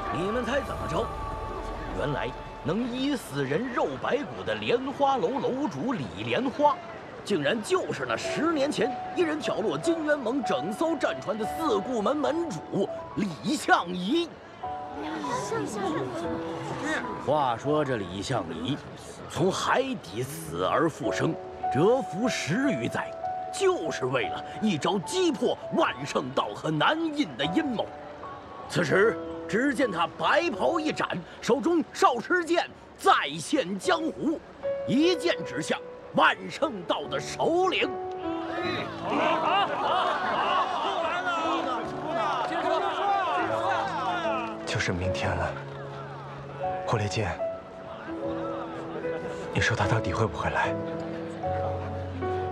你们猜怎么着？原来能医死人肉白骨的莲花楼楼主李莲花，竟然就是那10年前一人挑落金渊盟整艘战船的四顾门门主李相夷。话说这李相夷，从海底死而复生，蛰伏10余载，就是为了一招击破万圣道和南印的阴谋。此时，只见他白袍一展，手中少持剑再现江湖，一剑指向万圣道的首领。 就是明天了，霍烈剑，你说他到底会不会来？